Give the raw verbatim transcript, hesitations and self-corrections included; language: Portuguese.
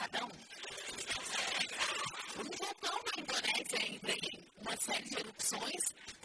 cada um. O vulcão da Indonésia entra em uma série de erupções